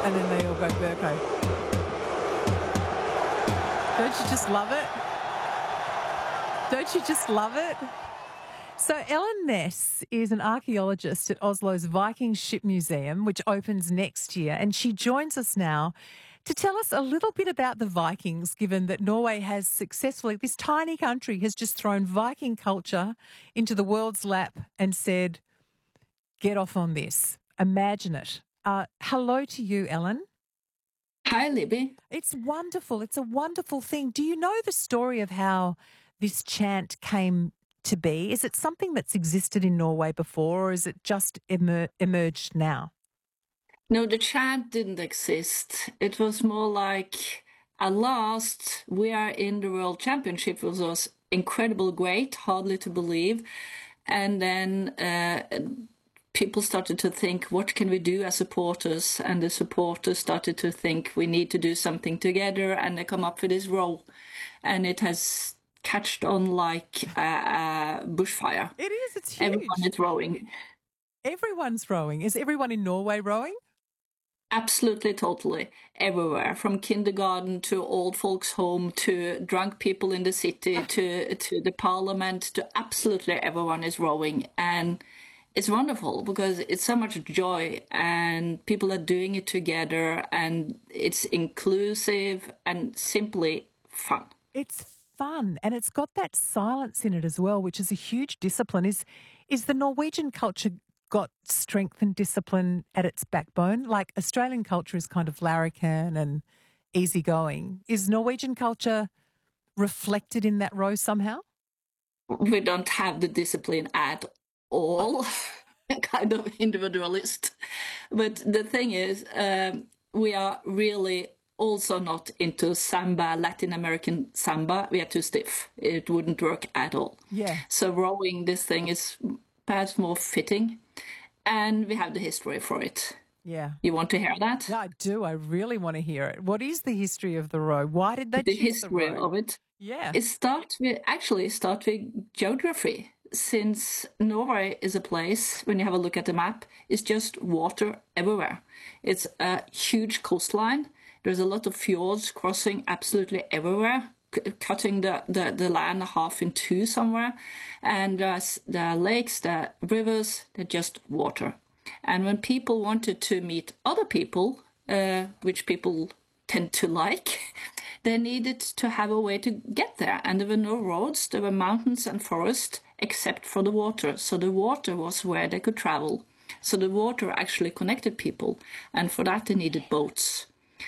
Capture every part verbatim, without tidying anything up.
And then they all go Burko. Don't you just love it? Don't you just love it? So Ellen Ness is an archaeologist at Oslo's Viking Ship Museum, which opens next year, and she joins us now to tell us a little bit about the Vikings, given that Norway has successfully, this tiny country has just thrown Viking culture into the world's lap and said, get off on this. Imagine it. Uh, hello to you, Ellen. Hi, Libby. It's wonderful. It's a wonderful thing. Do you know the story of how this chant came to be? Is it something that's existed in Norway before, or is it just emer- emerged now? No, the chant didn't exist. It was more like, at last, we are in the World Championship, which was incredible, great, hardly to believe. And then uh, people started to think, what can we do as supporters? And the supporters started to think, we need to do something together, and they come up with this row. And it has catched on like a, a bushfire. It is. It's huge. Everyone is rowing. Everyone's rowing. Is everyone in Norway rowing? Absolutely, totally. Everywhere. From kindergarten to old folks' home to drunk people in the city to, to the parliament to absolutely everyone is rowing. And it's wonderful because it's so much joy and people are doing it together and it's inclusive and simply fun. It's fun, and it's got that silence in it as well, which is a huge discipline. Is is the Norwegian culture got strength and discipline at its backbone? Like Australian culture is kind of larrikin and easygoing. Is Norwegian culture reflected in that row somehow? We don't have the discipline at all. Kind of individualist. But the thing is, um, we are really also not into samba, Latin American samba. We are too stiff. It wouldn't work at all. Yeah. So rowing this thing is perhaps more fitting. And we have the history for it. Yeah. You want to hear that? Yeah, I do. I really want to hear it. What is the history of the row? Why did they the choose history the row? of it? Yeah. It starts with, actually start with geography. Since Norway is a place, when you have a look at the map, it's just water everywhere. It's a huge coastline. There's a lot of fjords crossing absolutely everywhere, c- cutting the, the, the land half in two somewhere. And there's the lakes, the rivers, they're just water. And when people wanted to meet other people, uh, which people tend to like, they needed to have a way to get there. And there were no roads, there were mountains and forests, except for the water. So the water was where they could travel. So the water actually connected people. And for that, they needed boats.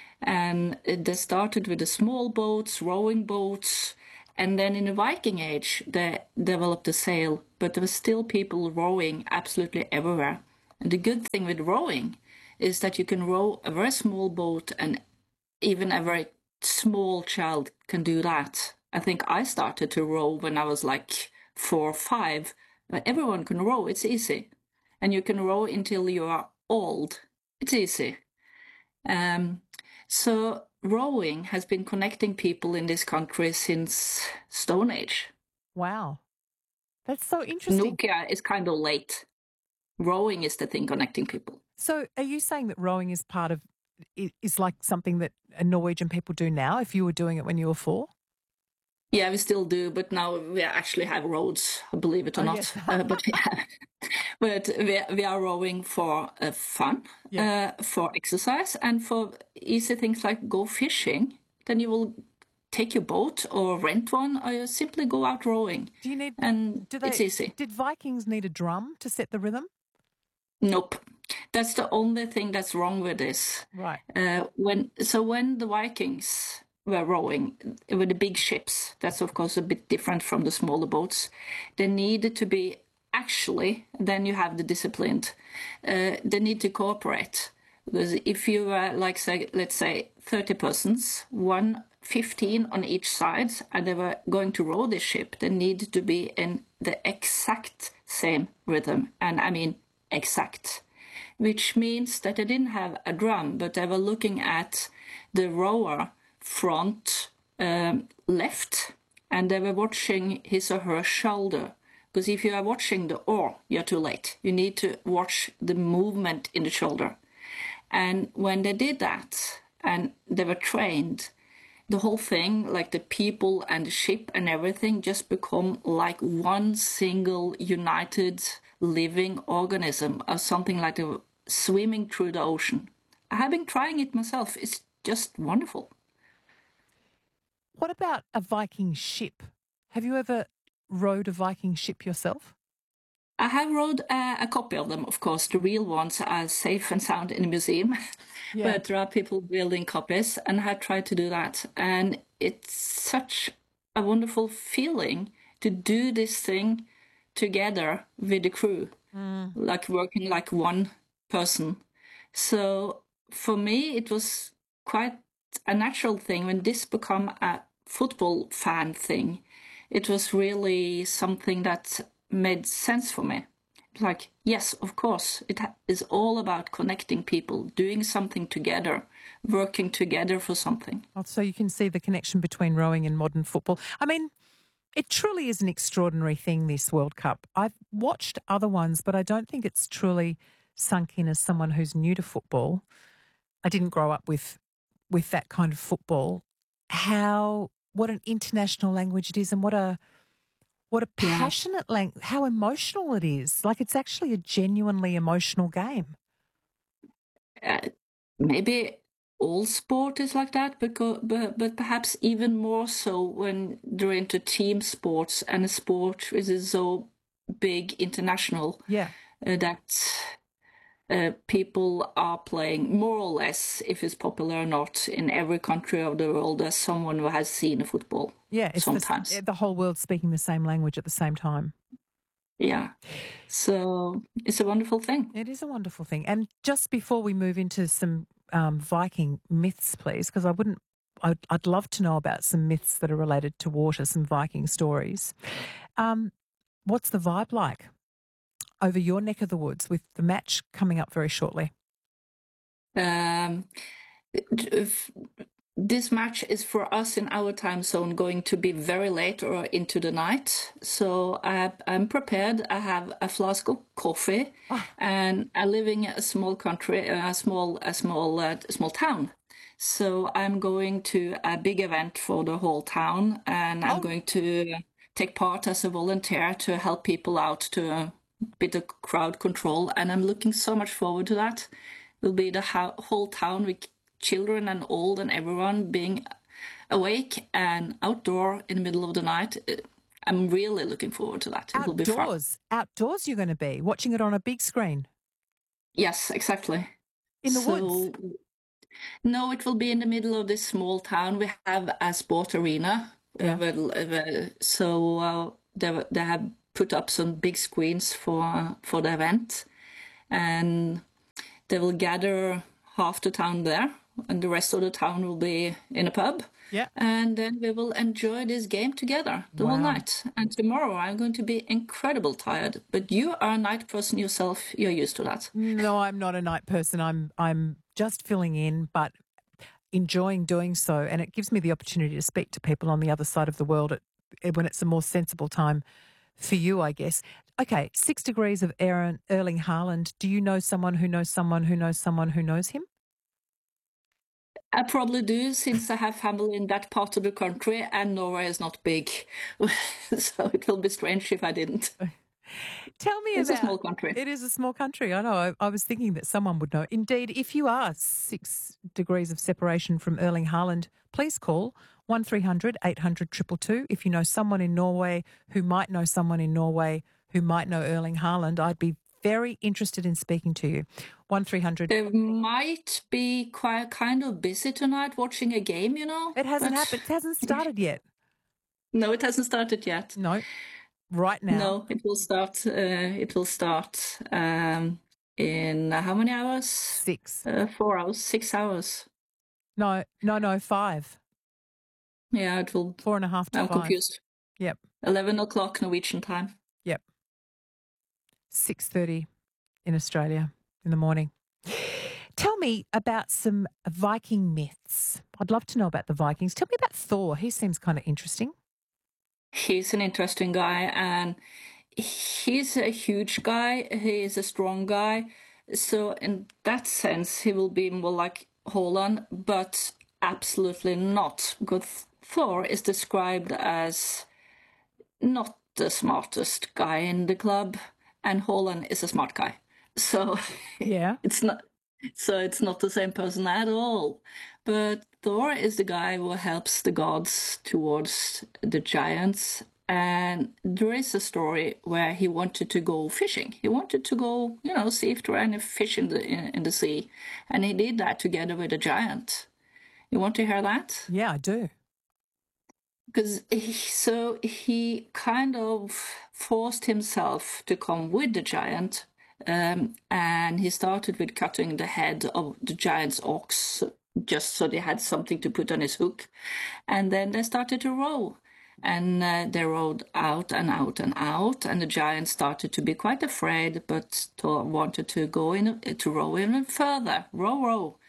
And they started with the small boats, rowing boats. And then in the Viking Age, they developed the sail. But there were still people rowing absolutely everywhere. And the good thing with rowing is that you can row a very small boat, and even a very small child can do that. I think I started to row when I was like four or five, but everyone can row. It's easy. And you can row until you are old. It's easy. Um, so rowing has been connecting people in this country since Stone Age. Wow. That's so interesting. Nokia is kind of late. Rowing is the thing connecting people. So are you saying that rowing is part of, is like something that Norwegian people do now if you were doing it when you were four? Yeah, we still do, but now we actually have roads, believe it or Oh, not. yes. uh, but we, have, but we, we are rowing for uh, fun, Yeah. uh, for exercise, and for easy things like go fishing. Then you will take your boat or rent one, or you simply go out rowing. Do you need, and do they, it's easy. Did Vikings need a drum to set the rhythm? Nope. That's the only thing that's wrong with this. Right. Uh, when so when the Vikings were rowing with the big ships, that's of course a bit different from the smaller boats. They needed to be actually. Then you have the disciplined. Uh, they need to cooperate, because if you were like say let's say thirty persons, one fifteen on each side, and they were going to row this ship, they needed to be in the exact same rhythm, and I mean exact. Which means that they didn't have a drum, but they were looking at the rower front um, left, and they were watching his or her shoulder. Because if you are watching the oar, you're too late. You need to watch the movement in the shoulder. And when they did that and they were trained, the whole thing, like the people and the ship and everything, just become like one single united living organism or something like a swimming through the ocean. I have been trying it myself. It's just wonderful. What about a Viking ship? Have you ever rowed a Viking ship yourself? I have rode uh, a copy of them, of course. The real ones are safe and sound in a museum, Yeah. but there are people building copies, and I have tried to do that. And it's such a wonderful feeling to do this thing together with the crew, Mm. like working like one person. So for me, it was quite a natural thing when this became a football fan thing. It was really something that made sense for me. Like, yes, of course, it ha- is all about connecting people, doing something together, working together for something. Oh, so you can see the connection between rowing and modern football. I mean, it truly is an extraordinary thing, this World Cup. I've watched other ones, but I don't think it's truly sunk in as someone who's new to football. I didn't grow up with with that kind of football. How what an international language it is, and what a what a Yeah. passionate language, how emotional it is. Like, it's actually a genuinely emotional game. Uh, maybe all sport is like that, because, but, but perhaps even more so when they're into team sports and a sport is so big international Yeah. uh, that uh, people are playing more or less, if it's popular or not, in every country of the world as someone who has seen a football. Yeah, it's the, sometimes. the whole world speaking the same language at the same time. Yeah. So it's a wonderful thing. It is a wonderful thing. And just before we move into some um, Viking myths, please, because I wouldn't, I'd, I'd love to know about some myths that are related to water, some Viking stories. Um, what's the vibe like over your neck of the woods with the match coming up very shortly? Um, if- this match is for us in our time zone going to be very late or into the night. So I, I'm prepared. I have a flask of coffee, Oh. and I live in a small country, a small, a small, uh, small town. So I'm going to a big event for the whole town, and I'm Oh. going to take part as a volunteer to help people out to a bit of crowd control. And I'm looking so much forward to that. Will be the ho- whole town with children and old and everyone being awake and outdoor in the middle of the night. I'm really looking forward to that. It will be fun. Outdoors, outdoors you're going to be watching it on a big screen Yes, exactly. in the so, woods. No, it will be in the middle of this small town. We have a sport arena. Yeah. Uh, well, uh, so uh, they, they have put up some big screens for for the event, and they will gather half the town there, and the rest of the town will be in a pub. Yeah. And then we will enjoy this game together the whole Wow. night. And tomorrow I'm going to be incredibly tired. But you are a night person yourself. You're used to that. No, I'm not a night person. I'm I'm just filling in, but enjoying doing so. And it gives me the opportunity to speak to people on the other side of the world at, when it's a more sensible time for you, I guess. Okay, six degrees of Aaron, Erling Haaland. Do you know someone who knows someone who knows someone who knows him? I probably do, since I have family in that part of the country, and Norway is not big. So it will be strange if I didn't. Tell me It's about a small country. It is a small country. I know. I, I was thinking that someone would know. Indeed, if you are six degrees of separation from Erling Haaland, please call one three hundred eight hundred two two two. If you know someone in Norway who might know someone in Norway who might know Erling Haaland, I'd be very interested in speaking to you. one three hundred They might be quite kind of busy tonight watching a game, you know. It hasn't But happened. It hasn't started yet. no, it hasn't started yet. No, right now. No, it will start. Uh, it will start um, in uh, how many hours? Six. Uh, four hours, six hours. No, no, no, five. Yeah, it will. Four and a half to I'm five. confused. Yep. Eleven o'clock Norwegian time. Yep. six thirty in Australia in the morning. Tell me about some Viking myths. I'd love to know about the Vikings. Tell me about Thor. He seems kind of interesting. He's an interesting guy, and he's a huge guy. He is a strong guy, So in that sense, he will be more like Haaland, but absolutely not, because Thor is described as not the smartest guy in the club, and Haaland is a smart guy. So Yeah. it's not. So it's not the same person at all. But Thor is the guy who helps the gods towards the giants. And there is a story where he wanted to go fishing. He wanted to go, you know, see if there are any fish in the in, in the sea, and he did that together with a giant. You want to hear that? Yeah, I do. Because he, so he kind of forced himself to come with the giant, um, and he started with cutting the head of the giant's ox just so they had something to put on his hook, and then they started to row. And uh, they rowed out and out and out, and the giant started to be quite afraid, but Thor wanted to go in to row even further. Row, row.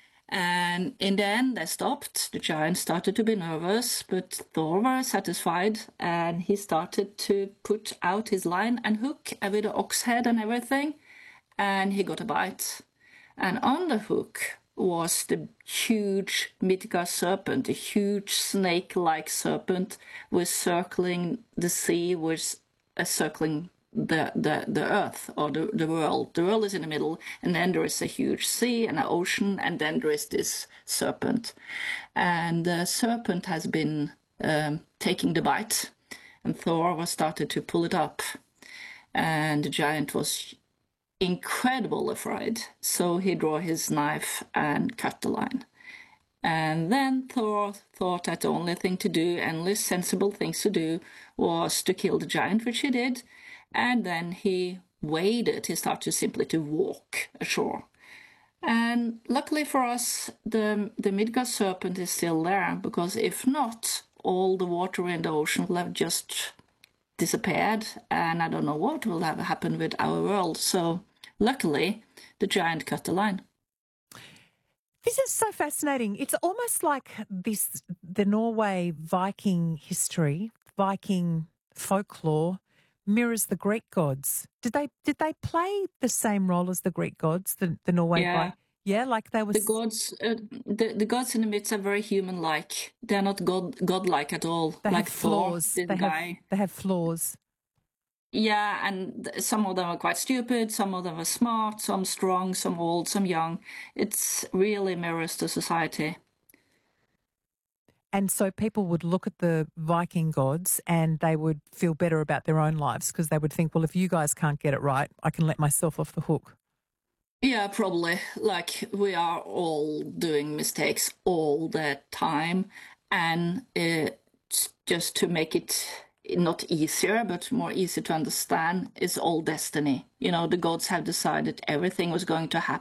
And in the end, they stopped. The giant started to be nervous, but Thor was satisfied, and he started to put out his line and hook with the ox head and everything, and he got a bite. And on the hook was the huge Midgard serpent, a huge snake-like serpent, was circling the sea, was uh, circling the, the, the earth or the, the world. The world is in the middle, and then there is a huge sea and an ocean, and then there is this serpent. And the serpent has been um, taking the bite, and Thor was started to pull it up. And the giant was incredible afraid, so he drew his knife and cut the line. And then Thor thought that the only thing to do, and only sensible things to do, was to kill the giant, which he did. And then he waded, he started simply to walk ashore. And luckily for us, the, the Midgard serpent is still there, because if not, all the water in the ocean will have just disappeared, and I don't know what will have happened with our world. So luckily, the giant cut the line. This is so fascinating. It's almost like this the Norway Viking history, Viking folklore mirrors the Greek gods. Did they did they play the same role as the Greek gods, the, the Norway Yeah. Vi- Yeah, like they were The gods, uh, the, the gods in the myths are very human-like. They're not god godlike at all. they like have Thor, flaws. this They have guy. they have flaws. Yeah, and th- some of them are quite stupid, some of them are smart, some strong, some old, some young. It's really mirrors the society. And so people would look at the Viking gods and they would feel better about their own lives because they would think, well, if you guys can't get it right, I can let myself off the hook. Yeah, probably. Like, we are all doing mistakes all the time, and it's just to make it not easier, but more easy to understand, is all destiny. You know, the gods have decided everything was going to happen